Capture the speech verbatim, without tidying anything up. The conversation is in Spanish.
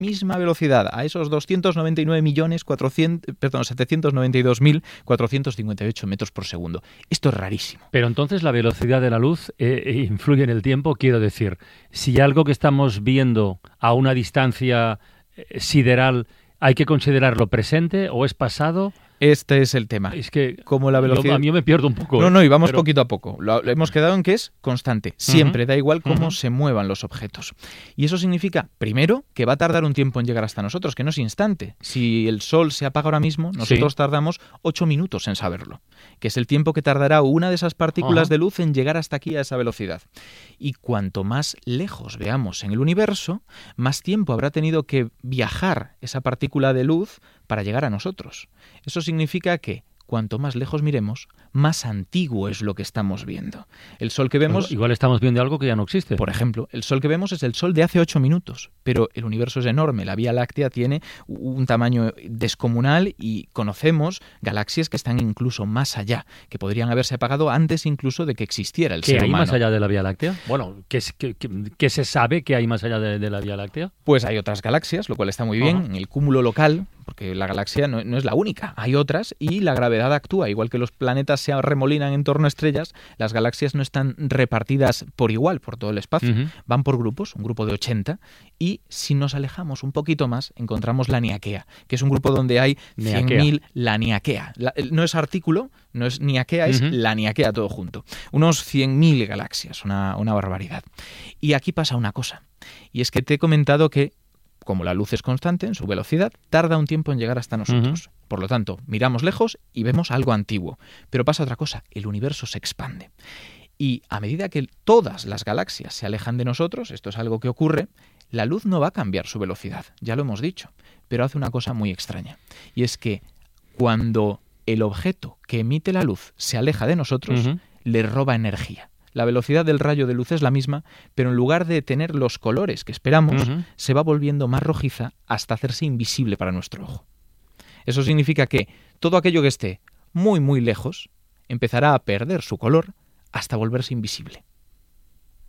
misma velocidad, a esos doscientos noventa y nueve millones cuatrocientos, perdón, setecientos noventa y dos mil cuatrocientos cincuenta y ocho metros por segundo. Esto es rarísimo. Pero entonces la velocidad de la luz eh, influye en el tiempo. Quiero decir, si algo que estamos viendo a una distancia eh, sideral hay que considerarlo presente o es pasado. Este es el tema. Es que como la velocidad... a mí me pierdo un poco. No, no, y vamos pero... poquito a poco. Lo, lo hemos quedado en que es constante. Siempre, uh-huh. da igual cómo uh-huh. se muevan los objetos. Y eso significa, primero, que va a tardar un tiempo en llegar hasta nosotros, que no es instante. Si el sol se apaga ahora mismo, nosotros sí. tardamos ocho minutos en saberlo, que es el tiempo que tardará una de esas partículas uh-huh. de luz en llegar hasta aquí a esa velocidad. Y cuanto más lejos veamos en el universo, más tiempo habrá tenido que viajar esa partícula de luz para llegar a nosotros. Eso significa que cuanto más lejos miremos, más antiguo es lo que estamos viendo. El Sol que vemos... Pues igual estamos viendo algo que ya no existe. Por ejemplo, el Sol que vemos es el Sol de hace ocho minutos, pero el universo es enorme. La Vía Láctea tiene un tamaño descomunal y conocemos galaxias que están incluso más allá, que podrían haberse apagado antes incluso de que existiera el ser humano. ¿Qué hay más allá de la Vía Láctea? Bueno, ¿qué, qué, qué, qué se sabe que hay más allá de, de la Vía Láctea? Pues hay otras galaxias, lo cual está muy bien. Uh-huh. En el cúmulo local, porque la galaxia no, no es la única, hay otras y la gravedad actúa. Igual que los planetas se remolinan en torno a estrellas, las galaxias no están repartidas por igual por todo el espacio. Uh-huh. Van por grupos, un grupo de ochenta, y si nos alejamos un poquito más, encontramos la Niaquea, que es un grupo donde hay cien mil, la Niaquea. La, no es artículo, no es Niaquea, es uh-huh. la Niaquea todo junto. Unos cien mil galaxias, una, una barbaridad. Y aquí pasa una cosa, y es que te he comentado que como la luz es constante en su velocidad, tarda un tiempo en llegar hasta nosotros. Uh-huh. Por lo tanto, miramos lejos y vemos algo antiguo. Pero pasa otra cosa, el universo se expande. Y a medida que todas las galaxias se alejan de nosotros, esto es algo que ocurre, la luz no va a cambiar su velocidad, ya lo hemos dicho, pero hace una cosa muy extraña. Y es que cuando el objeto que emite la luz se aleja de nosotros, uh-huh. le roba energía. La velocidad del rayo de luz es la misma, pero en lugar de tener los colores que esperamos, uh-huh. se va volviendo más rojiza hasta hacerse invisible para nuestro ojo. Eso significa que todo aquello que esté muy, muy lejos empezará a perder su color hasta volverse invisible.